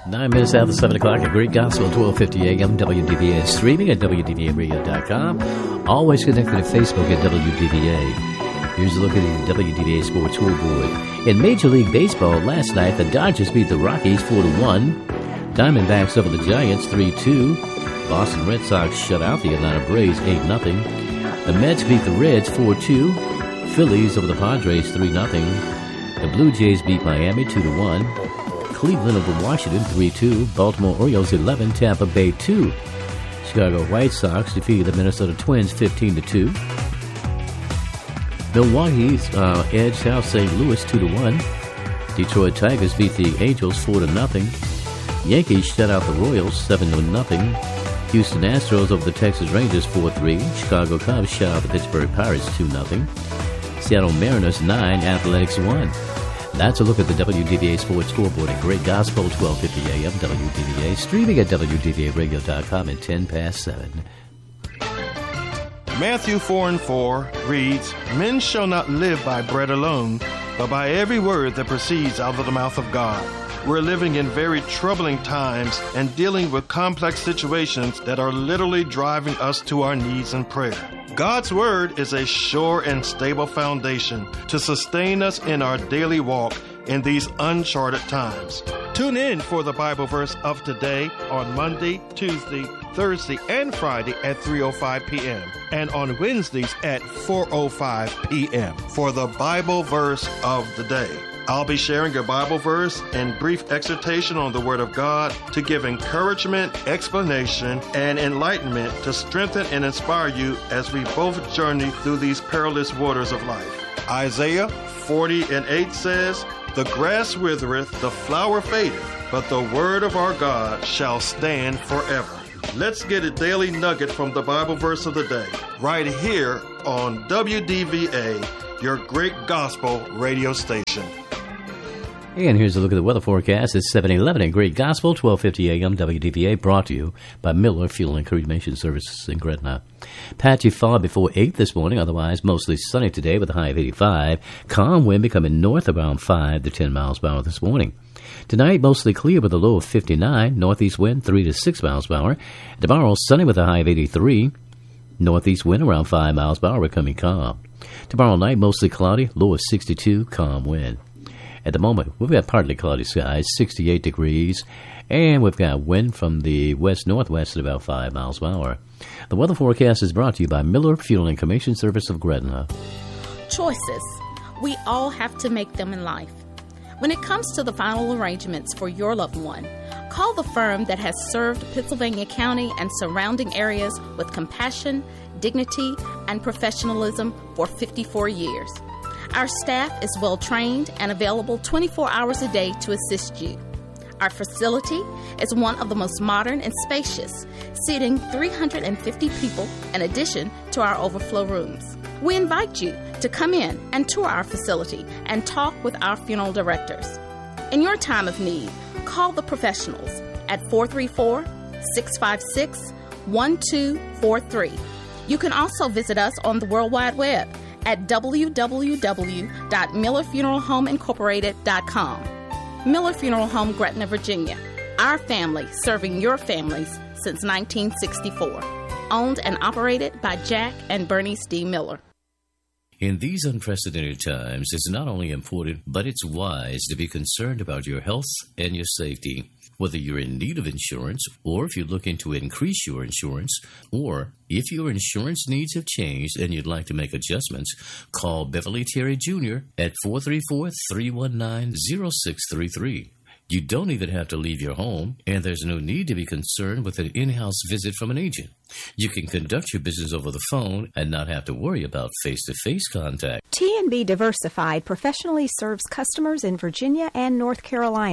9 minutes after 7 o'clock, a great gospel, 1250 AM, WDVA, streaming at WDVAradio.com. Always connected to Facebook at WDVA. Here's a look at the WDVA Sports Scoreboard. In Major League Baseball, last night, the Dodgers beat the Rockies 4-1. Diamondbacks over the Giants 3-2. Boston Red Sox shut out the Atlanta Braves 8-0. The Mets beat the Reds 4-2. Phillies over the Padres 3-0. The Blue Jays beat Miami 2-1. Cleveland over Washington 3-2. Baltimore Orioles 11. Tampa Bay 2. Chicago White Sox defeated the Minnesota Twins 15-2. Milwaukee's edged out St. Louis 2-1. Detroit Tigers beat the Angels 4-0. Yankees shut out the Royals 7-0. Houston Astros over the Texas Rangers 4-3. Chicago Cubs shut out the Pittsburgh Pirates 2-0. Seattle Mariners 9, Athletics 1. That's a look at the WDVA Sports Scoreboard at Great Gospel, 1250 AM, WDVA, streaming at WDVAradio.com at 10 past 7. Matthew 4:4 reads, "Men shall not live by bread alone, but by every word that proceeds out of the mouth of God." We're living in very troubling times and dealing with complex situations that are literally driving us to our knees in prayer. God's Word is a sure and stable foundation to sustain us in our daily walk in these uncharted times. Tune in for the Bible verse of today on Monday, Tuesday, Thursday, and Friday at 3:05 p.m. and on Wednesdays at 4:05 p.m. for the Bible verse of the day. I'll be sharing a Bible verse and brief exhortation on the Word of God to give encouragement, explanation, and enlightenment to strengthen and inspire you as we both journey through these perilous waters of life. Isaiah 40:8 says, "The grass withereth, the flower fadeth, but the word of our God shall stand forever." Let's get a daily nugget from the Bible verse of the day, right here on WDVA, your great gospel radio station. And here's a look at the weather forecast. It's 7:11 at Great Gospel, 1250 AM, WDVA, brought to you by Miller Fuel and Cremation Services in Gretna. Patchy fog before 8 this morning, otherwise mostly sunny today with a high of 85. Calm wind becoming north around 5 to 10 miles per hour this morning. Tonight, mostly clear with a low of 59. Northeast wind 3 to 6 miles per hour. Tomorrow, sunny with a high of 83. Northeast wind around 5 miles per hour, becoming calm. Tomorrow night, mostly cloudy, low of 62, calm wind. At the moment, we've got partly cloudy skies, 68 degrees, and we've got wind from the west-northwest at about 5 miles per hour. The weather forecast is brought to you by Miller Fuel and Cremation Service of Gretna. Choices. We all have to make them in life. When it comes to the final arrangements for your loved one, call the firm that has served Pittsylvania County and surrounding areas with compassion, dignity, and professionalism for 54 years. Our staff is well-trained and available 24 hours a day to assist you. Our facility is one of the most modern and spacious, seating 350 people in addition to our overflow rooms. We invite you to come in and tour our facility and talk with our funeral directors. In your time of need, call the professionals at 434-656-1243. You can also visit us on the World Wide Web at www.millerfuneralhomeincorporated.com. Miller Funeral Home, Gretna, Virginia. Our family serving your families since 1964. Owned and operated by Jack and Bernice D. Miller. In these unprecedented times, it's not only important, but it's wise to be concerned about your health and your safety. Whether you're in need of insurance, or if you're looking to increase your insurance, or if your insurance needs have changed and you'd like to make adjustments, call Beverly Terry Jr. at 434-319-0633. You don't even have to leave your home, and there's no need to be concerned with an in-house visit from an agent. You can conduct your business over the phone and not have to worry about face-to-face contact. T&B Diversified professionally serves customers in Virginia and North Carolina.